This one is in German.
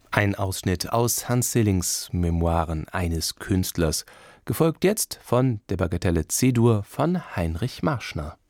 Ein Ausschnitt aus Hans Sillings Memoiren eines Künstlers, gefolgt jetzt von der Bagatelle C-Dur von Heinrich Marschner.